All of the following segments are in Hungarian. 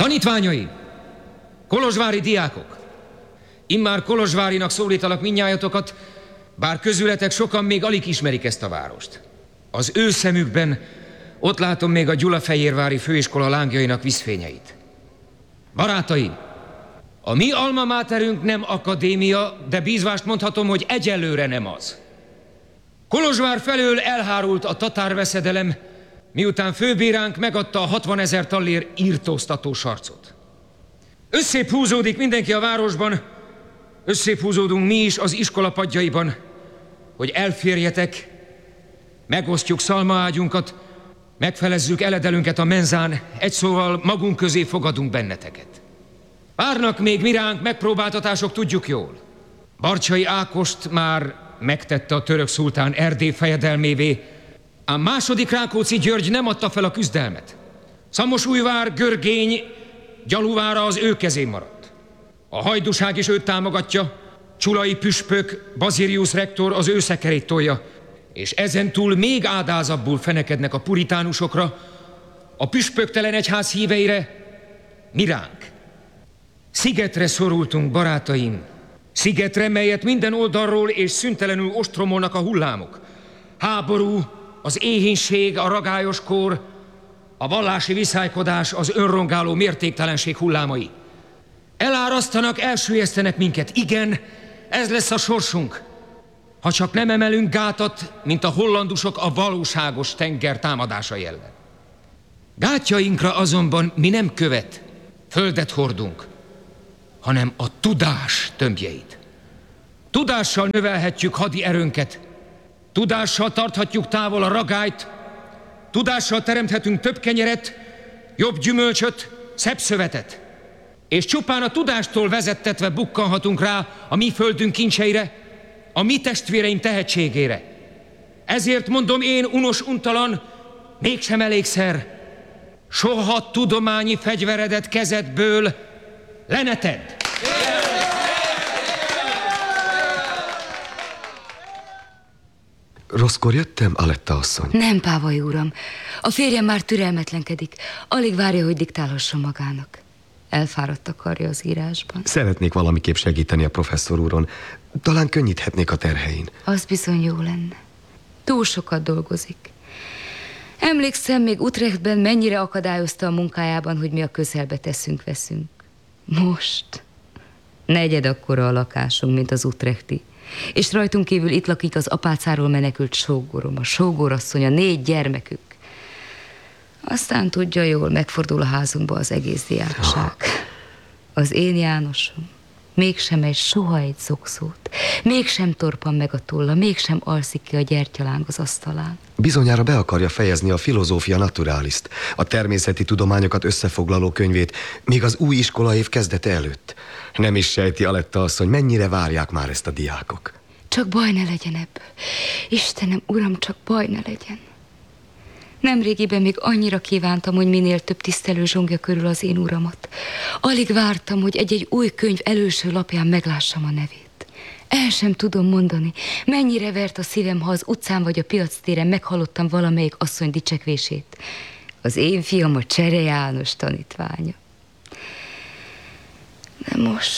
Tanítványaim, kolozsvári diákok! Immár kolozsvárinak szólítalak mindnyájatokat, bár közületek sokan még alig ismerik ezt a várost. Az ő szemükben ott látom még a Gyulafehérvári főiskola lángjainak vízfényeit. Barátaim, a mi alma máterünk nem akadémia, de bízvást mondhatom, hogy egyelőre nem az. Kolozsvár felől elhárult a tatárveszedelem, miután főbíránk megadta a 60 000 tallér írtóztató sarcot. Összébb húzódik mindenki a városban, összébb húzódunk mi is az iskola padjaiban, hogy elférjetek, megosztjuk szalmaágyunkat, megfelezzük eledelünket a menzán, egy szóval magunk közé fogadunk benneteket. Várnak még mi ránk megpróbáltatások, tudjuk jól. Barcsay Ákost már megtette a török szultán Erdély fejedelmévé, ám második Rákóczi György nem adta fel a küzdelmet. Szamosújvár, Görgény, Gyaluvára az ő kezén maradt. A hajdúság is őt támogatja, Csulai püspök, Bazilius rektor az ő szekerét tolja, és ezentúl még ádázabbul fenekednek a puritánusokra, a püspöktelen egyház híveire, mi ránk. Szigetre szorultunk, barátaim, szigetre, melyet minden oldalról és szüntelenül ostromolnak a hullámok. Háború, az éhínség, a ragályos kor, a vallási viszálykodás, az önrongáló mértéktelenség hullámai. Elárasztanak, elsüllyesztenek minket. Igen, ez lesz a sorsunk, ha csak nem emelünk gátat, mint a hollandusok a valóságos tenger támadásai ellen. Gátjainkra azonban mi nem követ, földet hordunk, hanem a tudás tömbjeit. Tudással növelhetjük hadi erőnket, tudással tarthatjuk távol a ragályt, tudással teremthetünk több kenyeret, jobb gyümölcsöt, szebb szövetet. És csupán a tudástól vezettetve bukkanhatunk rá a mi földünk kincseire, a mi testvéreim tehetségére. Ezért mondom én, unos untalan, mégsem elégszer, soha tudományi fegyveredet kezedből le ne tedd! Rosszkor jöttem, Aletta asszony? Nem, Pávay uram. A férjem már türelmetlenkedik. Alig várja, hogy diktálhasson magának. Elfáradt a karja az írásban. Szeretnék valamiképp segíteni a professzor úron. Talán könnyíthetnék a terhein. Az bizony jó lenne. Túl sokat dolgozik. Emlékszem, még Utrechtben mennyire akadályozta a munkájában, hogy mi a közelbe teszünk-veszünk. Most negyed akkora a lakásunk, mint az utrechti. És rajtunk kívül itt lakik az apácáról menekült sógorom, a sógorasszony, a 4 gyermekük. Aztán tudja jól, megfordul a házunkba az egész diákság. Az én Jánosom mégsem egy soha egy szokszót, mégsem torpan meg a tolla, mégsem alszik ki a gyertyaláng az asztalán. Bizonyára be akarja fejezni a Philosophia Naturalist, a természeti tudományokat összefoglaló könyvét, még az új iskolaév kezdete előtt. Nem is sejti, Aletta asszony, mennyire várják már ezt a diákok. Csak baj ne legyen ebből. Istenem, uram, csak baj ne legyen. Nemrégiben még annyira kívántam, hogy minél több tisztelő zsongja körül az én uramat. Alig vártam, hogy egy-egy új könyv előső lapján meglássam a nevét. El sem tudom mondani, mennyire vert a szívem, ha az utcán vagy a piactéren meghallottam valamelyik asszony dicsekvését. Az én fiam a Csere János tanítványa. De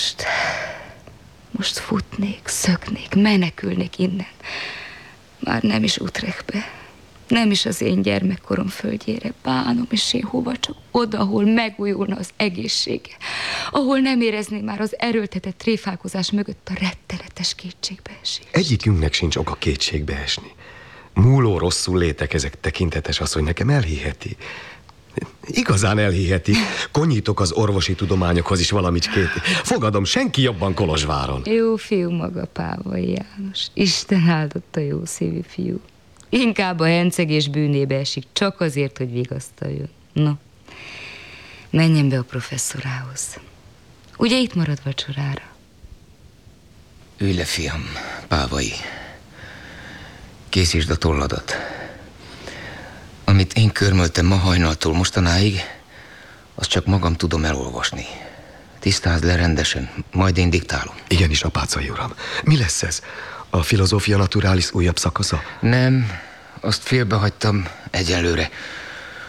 most futnék, szöknék, menekülnék innen. Már nem is Utrechtbe, nem is az én gyermekkorom földjére. Bánom is én hova, csak oda, ahol megújulna az egészsége. Ahol nem érezné már az erőltetett tréfálkozás mögött a rettenetes kétségbeesés. Egyikünknek sincs oka kétségbe esni. Múló rosszul létek ezek tekintetes asszony, nekem elhiheti. Igazán elhiheti. Konyítok az orvosi tudományokhoz is valamicskét. Fogadom, senki jobban Kolozsváron. Jó fiú maga, Pávay János. Isten áldotta jó szívű fiú. Inkább a hencegés bűnébe esik, csak azért, hogy vigasztaljon. No, menjen be a professzorához. Ugye itt marad vacsorára? Ülj le, fiam, Pávay. Készítsd a tolladat. Amit én körmöltem ma hajnaltól mostanáig, azt csak magam tudom elolvasni. Tisztázd le rendesen, majd én diktálom. Igenis, apácai uram. Mi lesz ez? A Philosophia Naturalis újabb szakasza? Nem, azt félbehagytam egyelőre.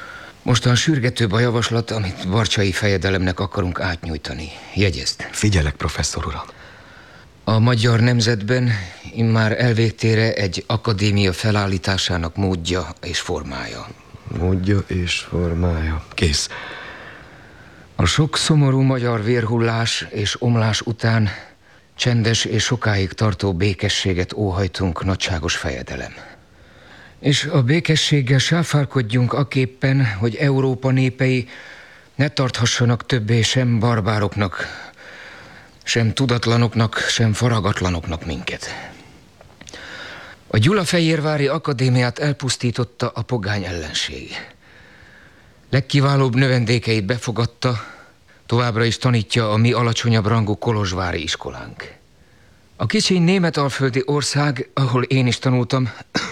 Mostan sürgetőbb a javaslat, amit Barcsay fejedelemnek akarunk átnyújtani. Jegyezd. Figyelek, professzor uram. A Magyar Nemzetben immár elvégtére egy akadémia felállításának módja és formája. Módja és formája. Kész. A sok szomorú magyar vérhullás és omlás után csendes és sokáig tartó békességet óhajtunk, nagyságos fejedelem. És a békességgel sáfárkodjunk aképpen, hogy Európa népei ne tarthassanak többé sem barbároknak, sem tudatlanoknak, sem faragatlanoknak minket. A Gyulafehérvári Akadémiát elpusztította a pogány ellenség. Legkiválóbb növendékeit befogadta, továbbra is tanítja a mi alacsonyabb rangú kolozsvári iskolánk. A kicsi németalföldi ország, ahol én is tanultam,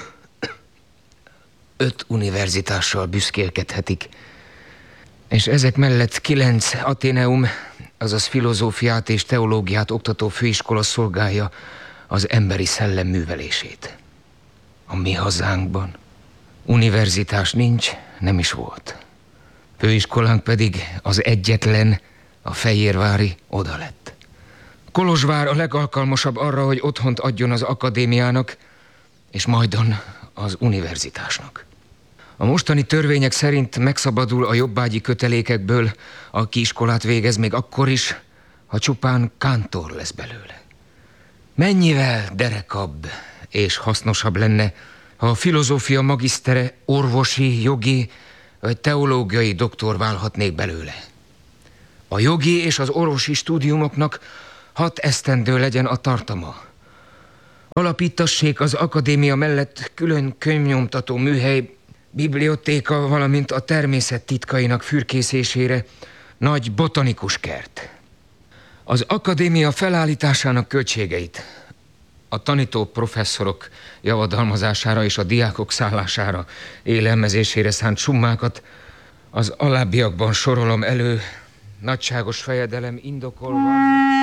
5 univerzitással büszkélkedhetik, és ezek mellett 9 Atheneum, azaz filozófiát és teológiát oktató főiskola szolgálja az emberi szellem művelését. A mi hazánkban univerzitás nincs, nem is volt. Főiskolánk pedig az egyetlen, a fehérvári oda lett. Kolozsvár a legalkalmasabb arra, hogy otthont adjon az akadémiának, és majdon az univerzitásnak. A mostani törvények szerint megszabadul a jobbágyi kötelékekből, aki iskolát végez még akkor is, ha csupán kántor lesz belőle. Mennyivel derekabb és hasznosabb lenne, ha a filozófia magisztere orvosi, jogi vagy teológiai doktor válhatnék belőle. A jogi és az orvosi stúdiumoknak 6 esztendő legyen a tartama. Alapítassék az akadémia mellett külön könyvnyomtató műhely, bibliotéka, valamint a természet titkainak fürkészésére nagy botanikus kert. Az akadémia felállításának költségeit a tanító professzorok javadalmazására és a diákok szállására, élelmezésére szánt summákat az alábbiakban sorolom elő, nagyságos fejedelem indokolva...